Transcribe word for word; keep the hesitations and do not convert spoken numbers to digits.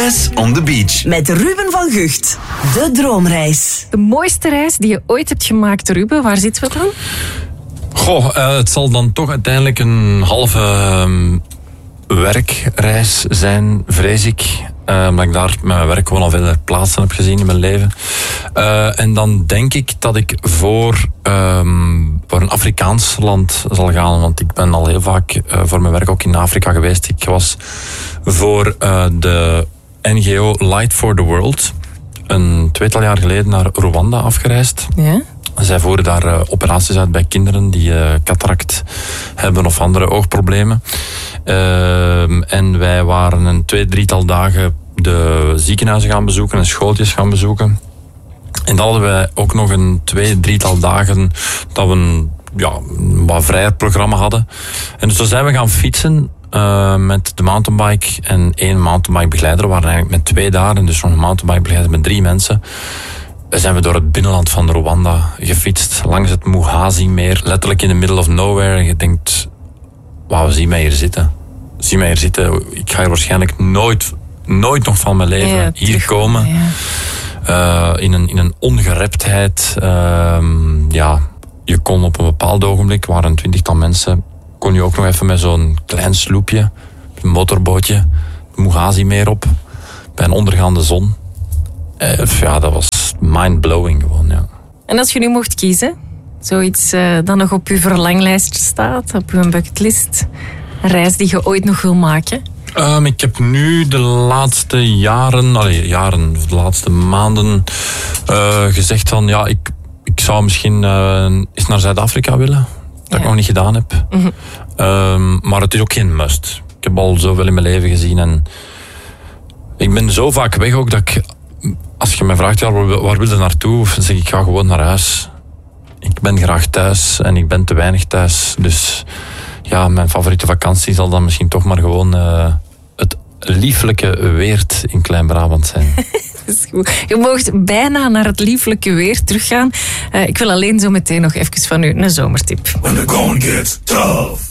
Jazz on the Beach. Met Ruben van Gucht. De droomreis. De mooiste reis die je ooit hebt gemaakt, Ruben, waar zitten we dan? Goh, uh, het zal dan toch uiteindelijk een halve um, werkreis zijn, vrees ik. Uh, omdat ik daar met mijn werk gewoon al veel plaatsen heb gezien in mijn leven. Uh, en dan denk ik dat ik voor, um, voor een Afrikaans land zal gaan. Want ik ben al heel vaak uh, voor mijn werk ook in Afrika geweest. Ik was voor uh, de N G O Light for the World een tweetal jaar geleden naar Rwanda afgereisd. Ja? Zij voeren daar uh, operaties uit bij kinderen die uh, cataract hebben of andere oogproblemen. Uh, en wij waren een twee, drietal dagen de ziekenhuizen gaan bezoeken en schooltjes gaan bezoeken. En dan hadden wij ook nog een twee, drietal dagen dat we een ja, wat vrijer programma hadden. En dus zo zijn we gaan fietsen uh, met de mountainbike en één mountainbike-begeleider. We waren eigenlijk met twee daar en dus nog een mountainbike-begeleider met drie mensen. Zijn we door het binnenland van Rwanda gefietst, langs het Muhazi-meer, letterlijk in the middle of nowhere. En je denkt, wauw, zie mij hier zitten. Zie mij hier zitten. Ik ga hier waarschijnlijk nooit, nooit nog van mijn leven ja, hier terug, komen. Ja. Uh, in, een, in een ongereptheid. Uh, ja, je kon op een bepaald ogenblik, waren een twintigtal mensen, kon je ook nog even met zo'n klein sloepje, een motorbootje, het Muhazi-meer op, bij een ondergaande zon. Uh, ja, dat was mind-blowing gewoon, ja. En als je nu mocht kiezen, zoiets uh, dat nog op je verlanglijst staat, op je bucketlist, een reis die je ooit nog wil maken? Um, ik heb nu de laatste jaren, allee, jaren, de laatste maanden uh, gezegd van, ja, ik, ik zou misschien uh, eens naar Zuid-Afrika willen. Dat ja. ik nog niet gedaan heb. Mm-hmm. Um, maar het is ook geen must. Ik heb al zoveel in mijn leven gezien en ik ben zo vaak weg ook dat ik, als je mij vraagt, ja, waar, waar wil je naartoe? Dan zeg ik, ik ga gewoon naar huis. Ik ben graag thuis en ik ben te weinig thuis. Dus ja, mijn favoriete vakantie zal dan misschien toch maar gewoon uh, het lieflijke Weert in Klein-Brabant zijn. Dat is goed. Je moogt bijna naar het lieflijke Weert teruggaan. Uh, ik wil alleen zo meteen nog even van u een zomertip. When the going gets tough.